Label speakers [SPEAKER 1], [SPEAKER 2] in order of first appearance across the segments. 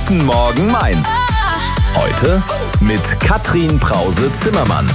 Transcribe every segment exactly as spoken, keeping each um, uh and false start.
[SPEAKER 1] Guten Morgen Mainz. Heute mit Katrin Brause-Zimmermann.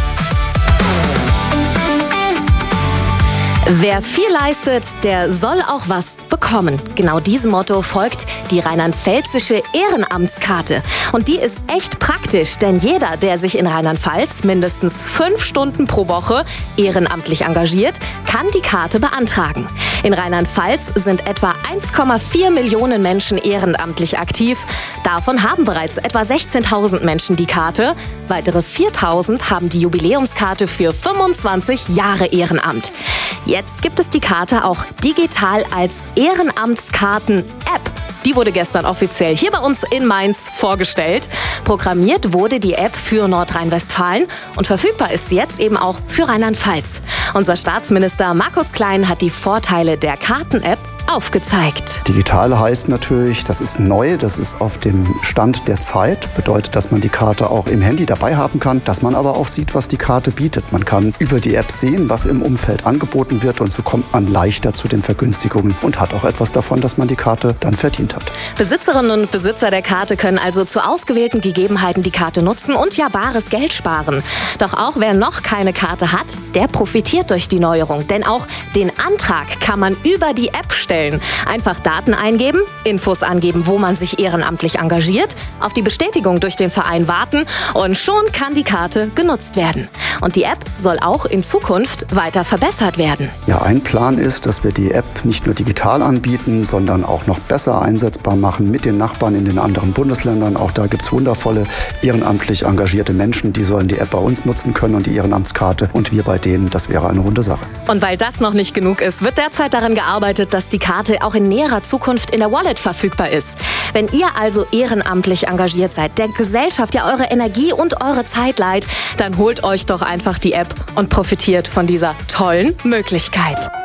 [SPEAKER 2] Wer viel leistet, der soll auch was bekommen. Genau diesem Motto folgt die rheinland-pfälzische Ehrenamtskarte. Und die ist echt praktisch, denn jeder, der sich in Rheinland-Pfalz mindestens fünf Stunden pro Woche ehrenamtlich engagiert, kann die Karte beantragen. In Rheinland-Pfalz sind etwa eins Komma vier Millionen Menschen ehrenamtlich aktiv. Davon haben bereits etwa sechzehntausend Menschen die Karte. Weitere viertausend haben die Jubiläumskarte für fünfundzwanzig Jahre Ehrenamt. Jetzt gibt es die Karte auch digital als Ehrenamtskarten-App. Die wurde gestern offiziell hier bei uns in Mainz vorgestellt. Programmiert wurde die App für Nordrhein-Westfalen und verfügbar ist sie jetzt eben auch für Rheinland-Pfalz. Unser Staatsminister Markus Klein hat die Vorteile der Karten-App aufgezeigt.
[SPEAKER 3] Digital heißt natürlich, das ist neu, das ist auf dem Stand der Zeit. Bedeutet, dass man die Karte auch im Handy dabei haben kann, dass man aber auch sieht, was die Karte bietet. Man kann über die App sehen, was im Umfeld angeboten wird und so kommt man leichter zu den Vergünstigungen und hat auch etwas davon, dass man die Karte dann verdient hat.
[SPEAKER 2] Besitzerinnen und Besitzer der Karte können also zu ausgewählten Gegebenheiten die Karte nutzen und ja bares Geld sparen. Doch auch wer noch keine Karte hat, der profitiert durch die Neuerung. Denn auch den Antrag kann man über die App stellen. Einfach Daten eingeben, Infos angeben, wo man sich ehrenamtlich engagiert, auf die Bestätigung durch den Verein warten und schon kann die Karte genutzt werden. Und die App soll auch in Zukunft weiter verbessert werden.
[SPEAKER 3] Ja, ein Plan ist, dass wir die App nicht nur digital anbieten, sondern auch noch besser einsetzbar machen mit den Nachbarn in den anderen Bundesländern. Auch da gibt es wundervolle ehrenamtlich engagierte Menschen, die sollen die App bei uns nutzen können und die Ehrenamtskarte und wir bei denen. Das wäre eine runde Sache.
[SPEAKER 2] Und weil das noch nicht genug ist, wird derzeit daran gearbeitet, dass die Karte auch in näherer Zukunft in der Wallet verfügbar ist. Wenn ihr also ehrenamtlich engagiert seid, der Gesellschaft ja eure Energie und eure Zeit leiht, dann holt euch doch einfach die App und profitiert von dieser tollen Möglichkeit.